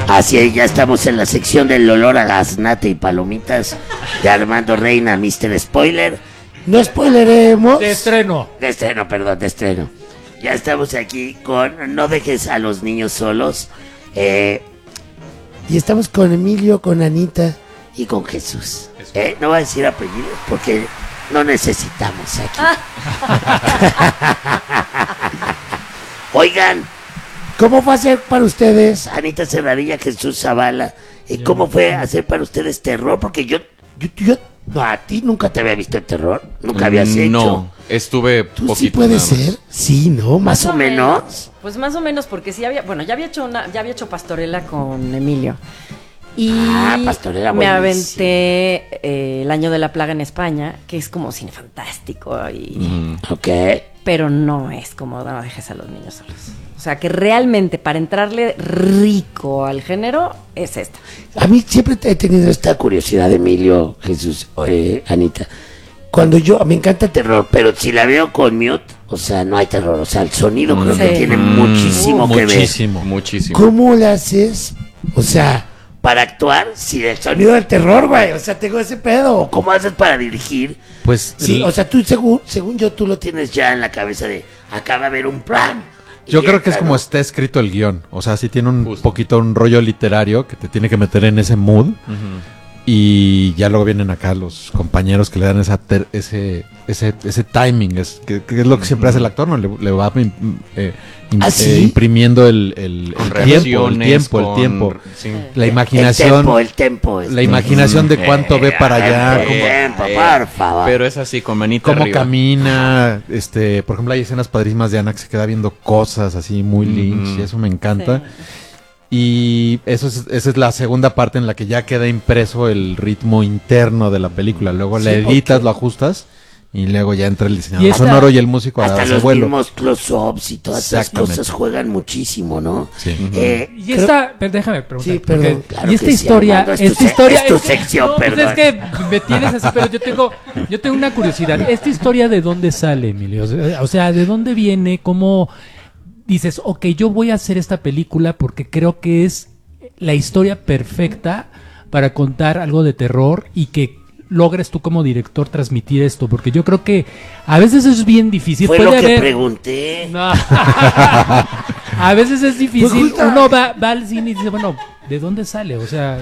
Así es, ya estamos en la sección del olor a gaznate y palomitas de Armando Reina, Mr. Spoiler. No spoileremos. De estreno. De estreno. Ya estamos aquí con No dejes a los niños solos. Y estamos con Emilio, con Anita y con Jesús. No voy a decir apellidos porque no necesitamos aquí. Oigan, ¿cómo fue hacer para ustedes, Anita Serradilla, Jesús Zavala? ¿Cómo fue hacer para ustedes terror? Porque yo no, a ti nunca te había visto en terror, nunca habías hecho. No, estuve ¿Tú poquito. sí puede nada más. ser? Sí, ¿no? Más o menos. Pues más o menos, porque sí había, bueno, ya había hecho Pastorela con Emilio. Y Pastorela, me buenísimo. aventé El Año de la Plaga en España, que es como cine fantástico, Ok. pero no es como No dejes a los niños solos. O sea, que realmente para entrarle rico al género es esta. A mí siempre he tenido esta curiosidad, Emilio, Jesús, Anita. Cuando me encanta el terror, pero si la veo con mute, o sea, no hay terror. O sea, el sonido creo que Sí. tiene muchísimo que ver. Muchísimo. ¿Cómo le haces? O sea, para actuar sin el sonido del terror, güey. O sea, tengo ese pedo. ¿O cómo haces para dirigir? Pues Sí, o sea, tú, según yo, tú lo tienes ya en la cabeza de, acá va a haber un plan. Yo Y creo que es entra, como ¿no? está escrito el guión. O sea, sí tiene un Justo. poquito un rollo literario que te tiene que meter en ese mood. Y ya luego vienen acá los compañeros que le dan ese timing. Que es lo que siempre hace el actor, ¿no? Le va ¿Ah, sí? imprimiendo el Con tiempo. reacciones, Sí. sí. La imaginación. El tempo. La imaginación de cuánto ve para allá. El tiempo, por favor. Pero es así, con manita Cómo arriba. camina, por ejemplo, hay escenas padrísimas de Ana que se queda viendo cosas así muy Lynch, y eso me encanta. Y esa es la segunda parte en la que ya queda impreso el ritmo interno de la película. Luego la editas, lo ajustas y luego ya entra el diseñador Y esta- sonoro y el músico a Hasta darse los vuelo. mismos close-ups y todas esas Exactamente. cosas juegan muchísimo, ¿no? Sí. Y esta, pero déjame preguntar. Sí, perdón, porque- claro y esta que sí, historia, Armando, es tu sección, no, pues perdón. es que me tienes así, pero yo tengo una curiosidad. ¿Esta historia de dónde sale, Emilio? O sea, ¿de dónde viene? ¿Cómo dices, ok, yo voy a hacer esta película porque creo que es la historia perfecta para contar algo de terror y que logres tú como director transmitir esto? Porque yo creo que a veces es bien difícil. Fue Puede lo que haber- pregunté. No. A veces es difícil. Pues justo- Uno va al cine y dice, bueno, ¿de dónde sale? O sea,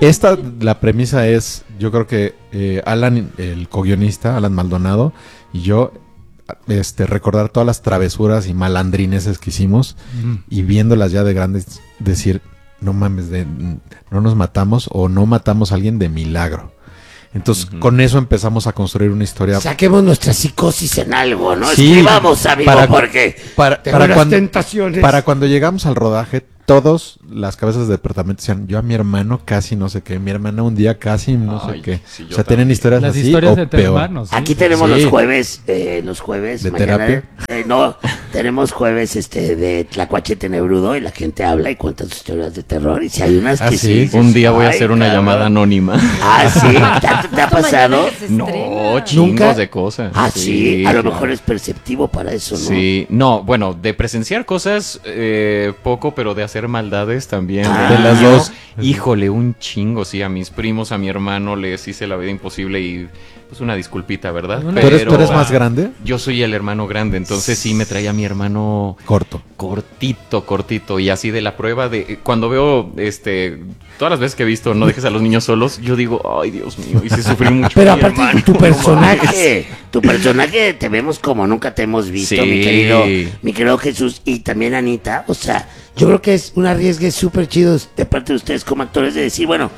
La premisa es, yo creo que Alan, el co-guionista, Alan Maldonado, y yo, recordar todas las travesuras y malandrineses que hicimos y viéndolas ya de grandes, decir, no mames, no nos matamos o no matamos a alguien de milagro. Entonces, con eso empezamos a construir una historia. Saquemos nuestra psicosis en algo, ¿no? Sí, Escribamos, amigo, porque para tengo las cuando, tentaciones. para cuando llegamos al rodaje, todos las cabezas de departamento decían, yo a mi hermano casi no sé qué, mi hermana un día casi no sé Ay, qué. sí, yo O sea, tienen también. historias las así historias o entre peor. hermanos. ¿sí? aquí tenemos Sí. los jueves ¿De mañana, terapia? no, tenemos jueves de Tlacuache Tenebrudo y la gente habla y cuenta sus historias de terror y si hay unas Ah, que sí. sí dices, Un día voy a "Ay, hacer una cabrón". llamada anónima. Ah, sí, ¿te ha pasado? No, chingos ¿Nunca? de cosas. Ah, sí, a lo claro. mejor es perceptivo para eso, ¿no? Sí, no, bueno, de presenciar cosas poco, pero de hacer maldades también. Ah. De las dos, híjole, un chingo, sí, a mis primos, a mi hermano les hice la vida imposible y pues una disculpita, ¿verdad? ¿Tú ¿Tú eres Pero más grande? yo soy el hermano grande, entonces sí me traía a mi hermano Corto. cortito y así de la prueba de cuando veo todas las veces que he visto No dejes a los niños solos, yo digo, ay, Dios mío, y sí sufrí mucho. Pero mi aparte hermano, tu no personaje te vemos como nunca te hemos visto, Sí. mi querido Jesús y también Anita, o sea, yo creo que es un arriesgue súper chido de parte de ustedes como actores de decir, bueno,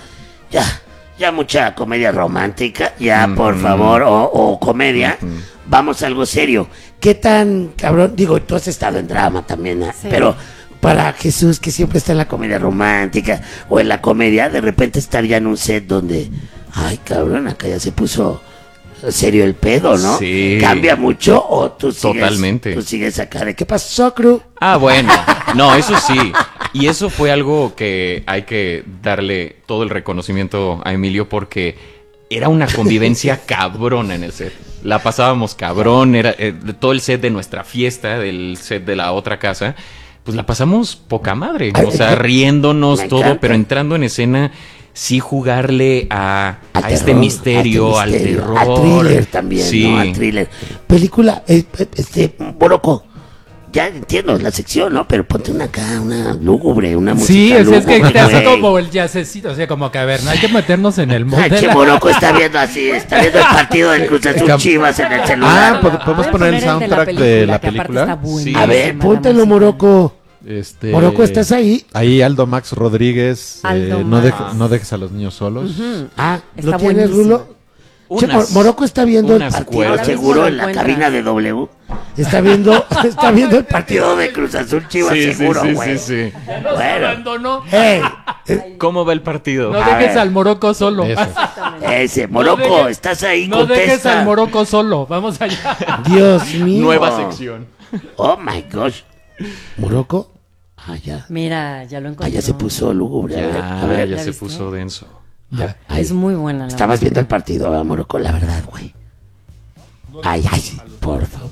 ya mucha comedia romántica, ya por favor, o comedia, vamos a algo serio. ¿Qué tan, cabrón? Digo, tú has estado en drama también, ¿eh? Sí. Pero para Jesús, que siempre está en la comedia romántica o en la comedia, de repente estar ya en un set donde, ay, cabrón, acá ya se puso serio el pedo, ¿no? Sí. ¿Cambia mucho o tú sigues, Totalmente. tú sigues acá de qué pasó, Cru? Ah, bueno, no, eso sí. Y eso fue algo que hay que darle todo el reconocimiento a Emilio porque era una convivencia cabrona en el set. La pasábamos cabrón, era todo el set de nuestra fiesta, del set de la otra casa. pues la pasamos poca madre. Ay, O sea, me riéndonos todo, encanta. pero entrando en escena, sí jugarle a Al este terror, misterio, al misterio, terror. al thriller también, Sí. ¿no? Al thriller. Película, Boroco, ya entiendo la sección, ¿no? Pero ponte una acá, una lúgubre, una música Sí, es que lúgubre, te hace güey. como el jazzecito, o sea, como que a ver, no hay que meternos en el mood Ay, de che, la- Boroco está viendo así, está viendo el partido del Cruz Azul Chivas en el celular. podemos Pueden poner el de la soundtrack de la que aparte película. está buenísima A ver, la póntelo, música. Moroco. Este, Moroco, ¿estás ahí? Ahí Aldo Max Rodríguez, Aldo no, Max. no dejes a los niños solos. Ah, Está ¿lo tienes, buenísimo. Rulo? Che, Unas- Moroco está viendo el unas partido cuerdas. seguro Ahora en la mismo lo cabina de W. Está viendo el partido de Cruz Azul Chivas Sí, seguro, sí, güey. sí, sí. Bueno. Abandonó. Ey, ¿Cómo va el partido? No A dejes ver. al Morocco solo. Eso. ese, Moroco, dejes- estás ahí, No dejes contesta. al Morocco solo. Vamos allá. Dios mío. Nueva sección. Oh my gosh. ¿Moroco? Ah, ya. Mira, ya lo encontré. Ah, ya se puso lúgubre. A ver, Ya ¿la se viste? puso denso. Ahí. Es muy buena la Estabas viendo el partido, ¿verdad, Moroco? La verdad, güey. Ay, ay, sí, por favor.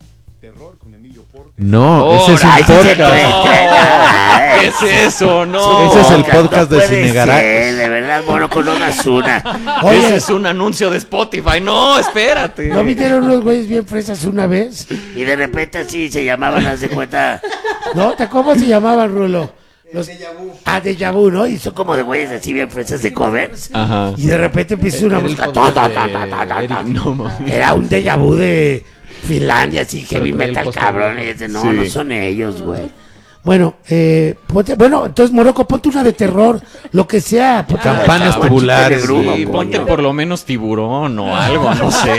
No, ese es un Ay, sí se podcast. cuenta. ¿Qué es eso? No. Ese es el podcast de puede Cinegará. ser, de verdad, Moroco, no das una. Ese Oye, es un anuncio de Spotify. No, espérate. ¿no vinieron unos güeyes bien fresas una vez? Y de repente así se llamaban, haz de cuenta. ¿No? ¿Cómo se llamaban, Rulo? Los Déjà Vu, ¿no? Y son como de güeyes así bien fresas de covers. Ajá. Y de repente empieza una Era el música. podcast ta, de ta, ta, ta, ta, Eric, ta. No, mami. Era un déjà vu de Finlandia, así heavy trae el metal, póster. cabrón. Y dice, no, Sí. no son ellos, güey. Bueno, bueno, entonces, Moroco, ponte una de terror, lo que sea. Ponte una de Campanas terror, tubulares, chiste de Bruno, Sí, coño. ponte por lo menos tiburón o algo, no sé.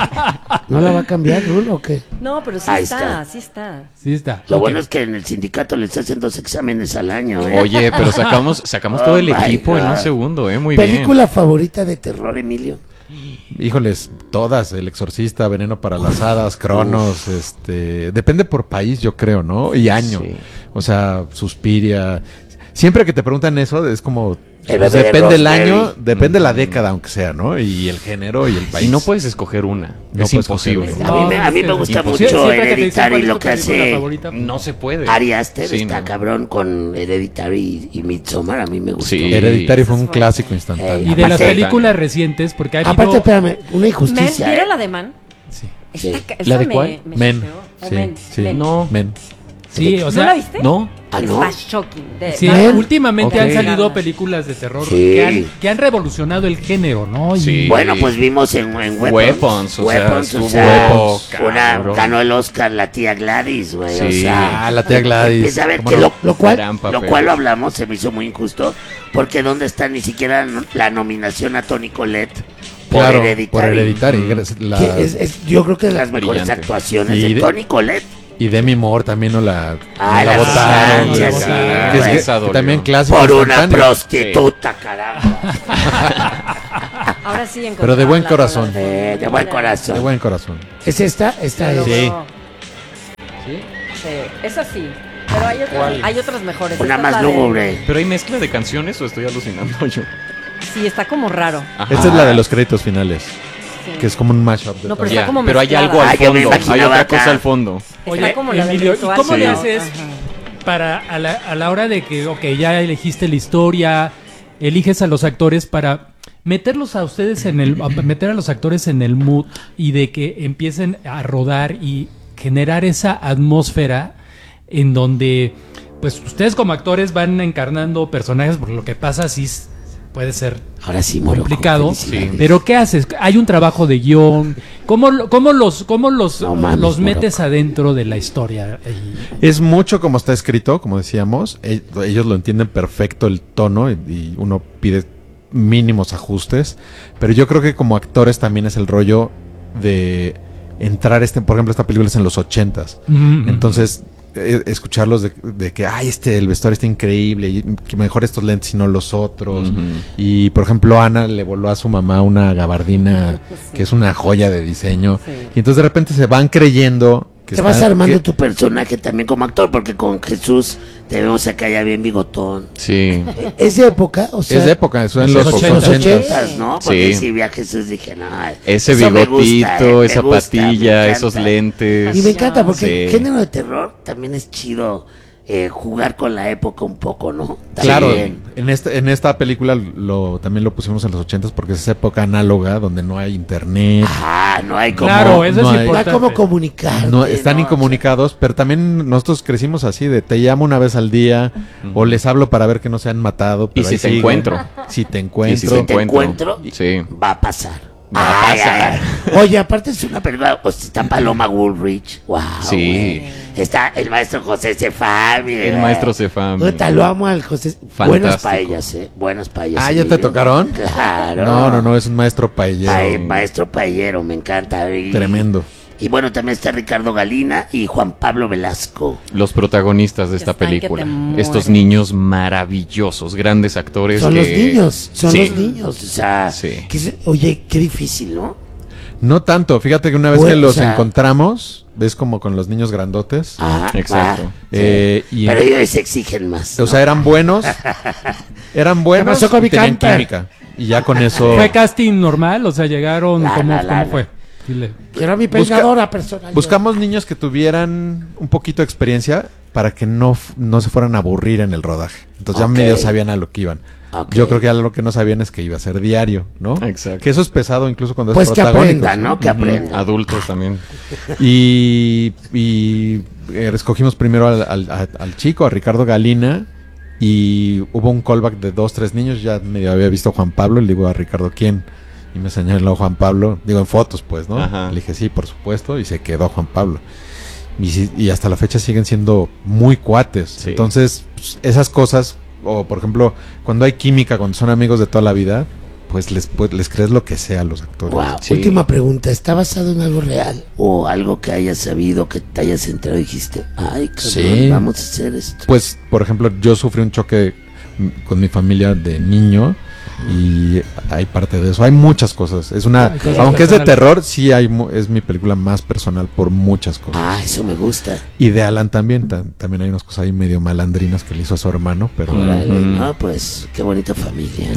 ¿No la va a cambiar, Bruno, o qué? No, pero sí Ahí está, está. sí está. Sí está. Lo Ok. bueno es que en el sindicato les hacen 2 exámenes al año, ¿eh? Oye, pero sacamos todo el Oh my equipo en un God. segundo, muy bien. ¿Película favorita de terror, Emilio? Híjoles, todas, El Exorcista, Veneno para las Hadas, Cronos, depende por país, yo creo, ¿no? Y año. Sí. O sea, Suspiria. Siempre que te preguntan eso, es como El pues, bebé de depende el Rosemary. año, depende la década, aunque sea, ¿no? Y el género y el país. Y no puedes escoger una. No Es puedes imposible. escoger A mí me gusta Imposible. mucho Siempre que te dicen Hereditary, cuál es lo tu que película hace favorita. No se puede. Ari Aster, Sí, está no. cabrón con Hereditary y Midsommar, a mí me gustó. Sí. Hereditary fue un Eso fue. clásico instantáneo. Y de las Aparte- películas recientes, porque ha habido... Aparte, espérame, una Men, injusticia. ¿vieron ¿eh? la de Man? Sí. Sí. ¿La de cuál? Men. choqueó. O Sí, Men, sí. Men. No. Men. Sí, o sea... ¿No la viste? No. Ah, ¿no? Está shocking. Sí, Men. últimamente Ok. han salido películas de terror Sí. que han revolucionado el género, ¿no? Y- Sí. Bueno, pues vimos en Weapons. Weapons, o sea, estuvo una, cabrón. ganó el Oscar la tía Gladys, güey. O Sí. sea, Ah, la tía Gladys. empieza a ver ¿Cómo que no? lo cual, Gran papel. lo cual lo hablamos, se me hizo muy injusto, porque ¿dónde está ni siquiera la nominación a Tony Collette por Claro, Hereditary? por Hereditary. La- Que yo creo que es de las mejores Brillante. actuaciones Y de de- Tony Collette. Y Demi Moore también no la, Ah, no la la votaron. Sánchez, güey. sí, Que es güey. Esa dolió. también clásico. Por una instantáneo. prostituta, caramba. Ahora sí encontré Pero de buen la corazón. rola De buen corazón. De buen corazón. ¿Es esta? Esta es. Sí. Sí, esa sí. Pero hay otras mejores. Una Esta es más la de- lúgubre. ¿Pero hay mezcla de canciones o estoy alucinando yo? Sí, está como raro. Ajá. Esta es la de los créditos finales. Sí. Que es como un mashup. De No, todo. pero está Ya, como pero hay mezclada. algo al Ah, yo me fondo. Hay imaginaba otra acá. cosa al fondo. Oye, como la del Emilio, ¿y ritual, cómo le sí. haces para a la hora de que, ok, ya elegiste la historia, eliges a los actores para meterlos a ustedes meter a los actores en el mood y de que empiecen a rodar y generar esa atmósfera en donde, pues, ustedes como actores van encarnando personajes, porque lo que pasa sí puede ser Ahora sí, Moroco, complicado, felicidades. pero ¿qué haces? Hay un trabajo de guión. ¿Cómo los No mames, los metes Moroco. adentro de la historia? Es mucho como está escrito, como decíamos. Ellos lo entienden perfecto el tono y uno pide mínimos ajustes. Pero yo creo que como actores también es el rollo de entrar. Por ejemplo, esta película es en los 80s. Entonces, escucharlos de que, ay, el vestuario está increíble, y que mejor estos lentes y no los otros. Ujú. Y, por ejemplo, Ana le voló a su mamá una gabardina que es una joya de diseño. Sí. Y entonces de repente se van creyendo que Te vas está- armando que- tu personaje también como actor, porque con Jesús te vemos acá ya bien bigotón. Sí. ¿Es de época? O sea, es de época, eso en los los 80s. 80s. ¿no? Porque Sí. si vi a Jesús dije, no, Ese eso me gusta, bigotito, me esa gusta, patilla, me esos encanta. lentes. Y me encanta porque Sí. el género de terror también es chido. jugar con la época un poco, ¿no? Claro, También. en esta película también lo pusimos en los 80s porque es esa época análoga donde no hay internet, No hay como... Claro, eso no es hay- no hay importante. como comunicar. no están incomunicados, pero también nosotros crecimos así de te llamo una vez al día o les hablo para ver que no se han matado. Y Pero si ahí te siguen. encuentro. Si te Y encuentro. si te te encuentro, Sí. va a pasar. Va a pasar. Oye, aparte es una película, pues está Paloma Woolrich, wow. Sí. güey. Está el maestro José Cefami. El maestro Cefami. Puta, lo amo al José. Fantástico. Buenas paellas, buenas paellas. Ah, ¿ya te Emilio. tocaron? Claro. No, es un maestro paellero. Maestro paellero, me encanta. Tremendo. Y bueno, también está Ricardo Galina y Juan Pablo Velasco. Los protagonistas de esta Están que te película. mueres. Estos niños maravillosos, grandes actores. Son que- los niños, son Sí. los niños. O sea, Sí. oye, qué difícil, ¿no? No tanto, fíjate que una vez Bueno, que los o sea- encontramos, ves como con los niños grandotes. Exacto. Y Pero ellos se exigen más. o sea, eran buenos. Eran buenos pasó con y mi tenían camper? química. Y ya con eso ¿Fue casting normal? O sea, llegaron, ¿cómo fue? Dile. Quiero mi Busca- peinadora personal. buscamos niños que tuvieran un poquito de experiencia para que no se fueran a aburrir en el rodaje. Entonces ya Ok. medio sabían a lo que iban. Ok. Yo creo que ya lo que no sabían es que iba a ser diario, ¿no? Exacto. Que eso es pesado incluso cuando Pues es que protagónico. aprendan, ¿no? Que Ujú. aprendan. Adultos también. Y escogimos primero al chico, a Ricardo Galina, y hubo un callback de 2-3 niños. Ya medio había visto a Juan Pablo, y le digo a Ricardo, ¿quién? Y me señaló a Juan Pablo, digo en fotos pues, ¿no? Ajá. Le dije, sí, por supuesto, y se quedó a Juan Pablo. Y hasta la fecha siguen siendo muy cuates. Sí. Entonces, pues, esas cosas, o por ejemplo, cuando hay química, cuando son amigos de toda la vida, pues les crees lo que sea a los actores. Wow. Sí. Última pregunta, ¿está basado en algo real? ¿O algo que hayas sabido, que te hayas enterado y dijiste, ay, cabrón, Sí. vamos a hacer esto? Pues, por ejemplo, yo sufrí un choque con mi familia de niño y hay parte de eso. Hay muchas cosas. Es una, Hay cosas aunque es de personales. terror, sí es mi película más personal por muchas cosas. Eso me gusta. Y de Alan también, también hay unas cosas ahí medio malandrinas que le hizo a su hermano, pero Órale, Ujú. no, pues, qué bonita familia.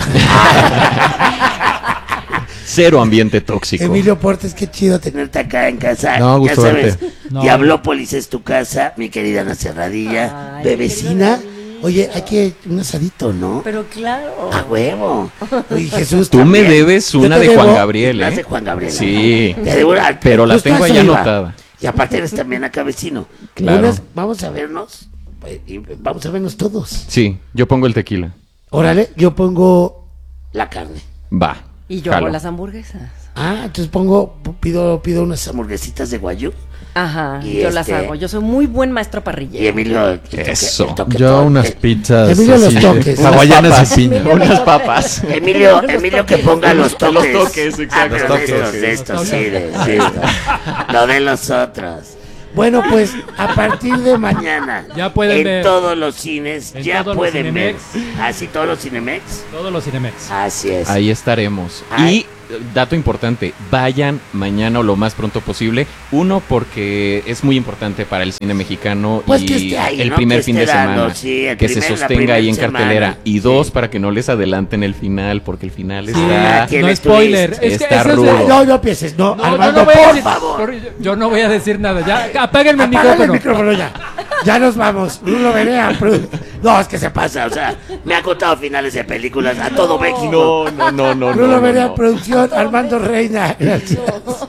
Cero ambiente tóxico. Emilio Portes, qué chido tenerte acá en casa. No, ya gusto sabes, verte. No. Diablópolis es tu casa, mi querida Ana Cerradilla, Ay, bebecina. querido Oye, hay que un asadito, ¿no? Pero claro. A huevo. Y Jesús Tú me también. debes Yo una te de debo Juan Gabriel, las ¿eh? de Juan Gabriel. Sí. Te debo una- Pero la justo tengo eso ahí iba. anotada. Y aparte eres también acá vecino. Claro. Vamos a vernos. Y vamos a vernos todos. Sí, yo pongo el tequila. Órale, yo pongo la carne. Va. Y yo jalo. hago las hamburguesas. Entonces pido unas hamburguesitas de guayú. Ajá, Y yo las hago. Yo soy muy buen maestro Y parrillero. Emilio, Eso. yo unas pizzas Emilio los así, toques. hawaianas Unas y piña. Unas papas. Emilio que ponga los toques. Los toques, exacto. Pero Los de toques. estos, de estos, sí, de estos. No de los otros. Bueno, pues a partir de mañana Ya pueden en ver. todos los cines, En ya todos los pueden ver. Cinemex. Así todos los Cinemex. Todos los Cinemex. Así es. Ahí estaremos. Ay. Y dato importante, vayan mañana o lo más pronto posible. Uno, porque es muy importante para el cine mexicano Pues y que esté ahí, el ¿no? primer Que fin de esté dando, semana. sí, el que se primer- la sostenga ahí en primer cartelera. semana. Y dos, Sí. para que no les adelanten el final, porque el final Sí, está... tiene no twist. spoiler. Es que Está eso es rudo. No empieces, no, No, Armando, yo no voy a por decir, favor. yo no voy a decir nada. Ya, apáguenme el Apágale el micrófono. micrófono ya. Ya nos vamos. Bruno Berea. No, es que se pasa. O sea, me ha contado finales de películas a todo México. no. Bruno Berea, producción. Armando Reina. Gracias.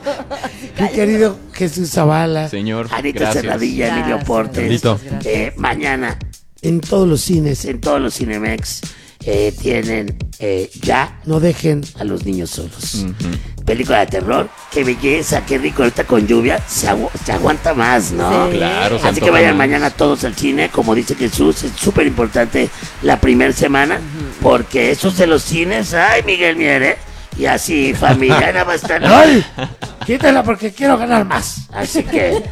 Mi querido Jesús Zavala. Señor, Anita gracias. Cerradilla, Emilio Gracias, Portes. Bendito. gracias. Mañana, en todos los cines, en todos los Cinemex, tienen Ya no dejen a los niños solos. Película de terror, qué belleza, qué rico ahorita con lluvia, se aguanta más, ¿no? Sí. Claro, se Así que antoja vayan más. mañana todos al cine, como dice Jesús, es súper importante la primera semana, porque esos de los cines, ay, Miguel Mier, y así familia, nada más están, ¡ay! Quítala porque quiero ganar más. Así que,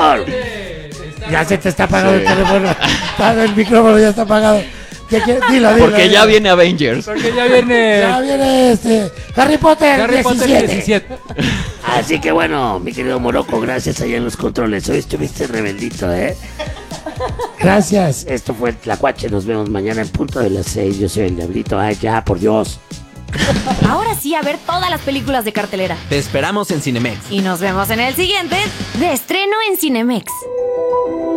ya se te está apagando el teléfono, el micrófono ya está apagado. ¿Qué quieres? Dilo. Porque ya viene Avengers. Porque ya viene Ya viene Harry Potter, Harry Potter 17. Así que bueno, mi querido Morocco, gracias allá en los controles. Hoy estuviste rebeldito, ¿eh? Gracias. Esto fue el Tlacuache. Nos vemos mañana en punto de las 6. Yo soy el Diablito. Ay, ya, por Dios. Ahora sí, a ver todas las películas de cartelera. Te esperamos en Cinemex. Y nos vemos en el siguiente de estreno en Cinemex.